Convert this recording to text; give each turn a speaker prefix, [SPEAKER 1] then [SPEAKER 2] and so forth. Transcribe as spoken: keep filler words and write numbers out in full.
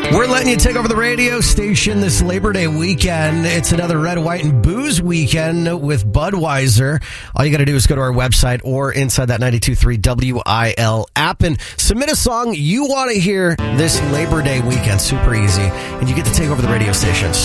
[SPEAKER 1] We're letting you take over the radio station this Labor Day weekend. It's another Red, White, and Booze weekend with Budweiser. All you got to do is go to our website or inside that ninety-two point three W I L app and submit a song you want to hear this Labor Day weekend. Super easy. And you get to take over the radio stations.